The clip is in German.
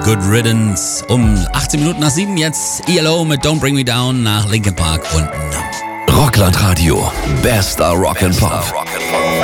Good Riddance. Um 18 Minuten nach 7 jetzt ELO mit Don't Bring Me Down nach Linkin Park und Numb. Rockland Radio. Bester Rock'n'Pop.